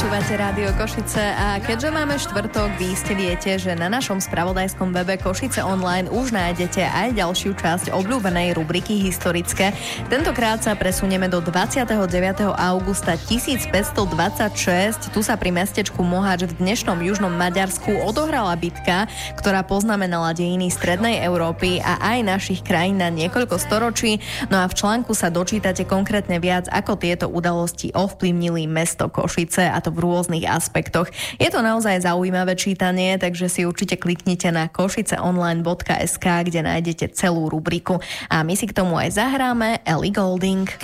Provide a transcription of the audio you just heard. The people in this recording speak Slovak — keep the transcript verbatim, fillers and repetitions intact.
Počúvate Rádio Košice a keďže máme štvrtok, vy ste viete, že na našom spravodajskom webe Košice online už nájdete aj ďalšiu časť obľúbenej rubriky Historické. Tentokrát sa presunieme do dvadsiateho deviateho augusta tisícpäťstodvadsaťšesť. Tu sa pri mestečku Mohač v dnešnom južnom Maďarsku odohrala bitka, ktorá poznamenala dejiny strednej Európy a aj našich krajín na niekoľko storočí. No a v článku sa dočítate konkrétne viac, ako tieto udalosti ovplyvnili mesto Košice, a to v rôznych aspektoch. Je to naozaj zaujímavé čítanie, takže si určite kliknite na košiceonline bodka es ká, kde nájdete celú rubriku. A my si k tomu aj zahráme Ellie Goulding.